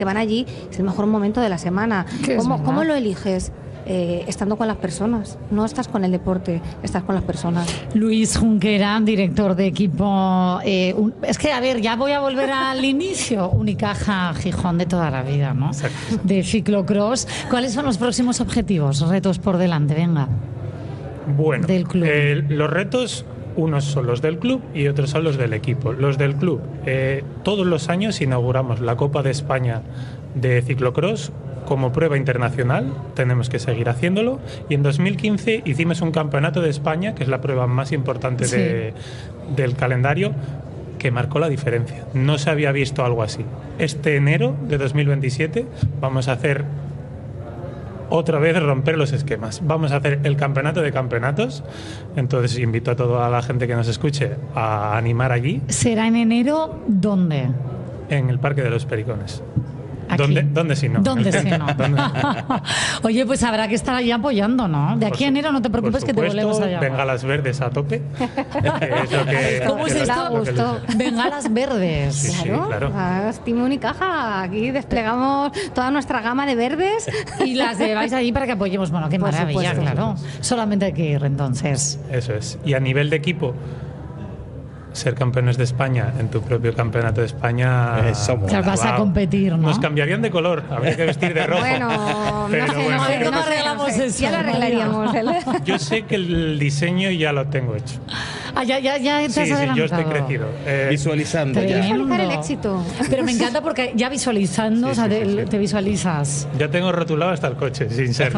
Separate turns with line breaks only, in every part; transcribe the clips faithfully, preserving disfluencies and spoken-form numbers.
que van allí, es el mejor momento de la semana. ¿Cómo, ¿Cómo lo eliges? Eh, estando con las personas, no estás con el deporte, estás con las personas.
Luis Junquera, director de equipo. Eh, un, es que, a ver, ya voy a volver al inicio. Unicaja Gijón de toda la vida, ¿no?
Exacto.
De ciclocross. ¿Cuáles son los próximos objetivos, retos por delante? Venga.
Bueno,
del club.
Eh, los retos, unos son los del club y otros son los del equipo. Los del club, eh, todos los años inauguramos la Copa de España de ciclocross como prueba internacional, tenemos que seguir haciéndolo, y en dos mil quince hicimos un campeonato de España, que es la prueba más importante
sí.
de, del calendario, que marcó la diferencia. No se había visto algo así. Este enero de dos mil veintisiete vamos a hacer otra vez romper los esquemas. Vamos a hacer el campeonato de campeonatos, entonces invito a toda la gente que nos escuche a animar allí.
¿Será en enero dónde?
En el Parque de los Pericones.
Aquí.
¿Dónde, ¿Dónde si no?
¿Dónde si no?
¿Dónde?
Oye, pues habrá que estar ahí apoyando, ¿no? De aquí a enero no te preocupes,
supuesto,
que te volvemos a llamar.
Bengalas verdes a tope. Es lo que,
¿Cómo es
que
esto?
lo que lucha.
Bengalas verdes.
Sí, sí,
Claro,
claro.
ah, Team Unicaja, aquí desplegamos toda nuestra gama de verdes.
Y las lleváis ahí para que apoyemos. Bueno, qué
Por
maravilla,
supuesto.
claro. Solamente hay que ir entonces.
Eso es. Y a nivel de equipo, ser campeones de España en tu propio campeonato de España.
Eso mola.
Claro, vas a competir, ¿no?
Nos cambiarían de color, habría que vestir de rojo.
Bueno,
Pero
no sé,
bueno.
no sé,
¿Cómo
no sé,
arreglamos
no sé.
eso,
Ya lo
María?
arreglaríamos. ¿eh?
Yo sé que el diseño ya lo tengo hecho.
Ah, ya, ya, ya te
Sí,
has
sí, yo estoy
adelantado.
crecido. Eh,
Visualizando ya.
Tremendo.
Visualizar el éxito.
Pero me encanta porque ya visualizando,
Sí,
o sea,
sí,
te,
sí, sí.
te visualizas.
ya tengo rotulado hasta el coche, sin ser.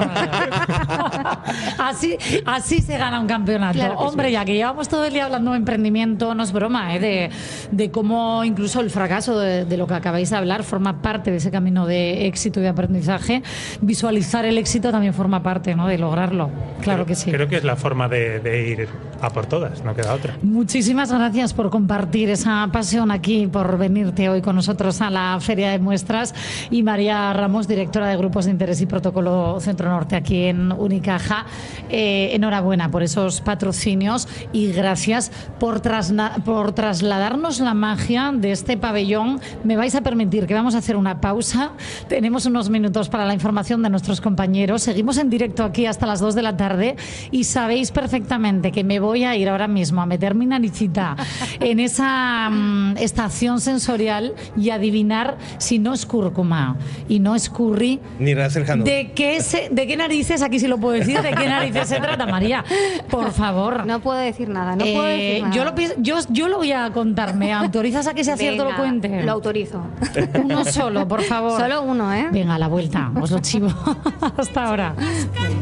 así, así se gana un campeonato.
Claro que
Hombre,
sí.
ya que llevamos todo el día hablando de emprendimiento, no es broma, ¿eh? de, de cómo incluso el fracaso de, de lo que acabáis de hablar forma parte de ese camino de éxito y de aprendizaje. Visualizar el éxito también forma parte, ¿no? De lograrlo. Claro
creo,
que sí.
Creo que es la forma de, de ir a por todas, no queda otra.
Muchísimas gracias por compartir esa pasión aquí, por venirte hoy con nosotros a la Feria de Muestras. Y María Ramos, directora de Grupos de Interés y Protocolo Centro Norte aquí en Unicaja. Eh, enhorabuena por esos patrocinios y gracias por, trasna- por trasladarnos la magia de este pabellón. Me vais a permitir que vamos a hacer una pausa. Tenemos unos minutos para la información de nuestros compañeros. Seguimos en directo aquí hasta las dos de la tarde y sabéis perfectamente que me voy a ir ahora mismo a meter mi naricita en esa um, estación sensorial y adivinar si no es cúrcuma y no es curry.
Ni Russell Hanover.
¿De qué, se, ¿De qué narices, aquí sí lo puedo decir, de qué narices se trata, María? Por favor.
No puedo decir nada, no
Eh,
puedo decir nada.
yo, lo, pi- yo, yo lo voy a contar. ¿Me autorizas a que sea cierto lo
Venga,
cuente?
Lo autorizo.
Uno solo, por favor.
Solo uno, ¿eh?
Venga, a la vuelta, os lo chivo. Hasta ahora.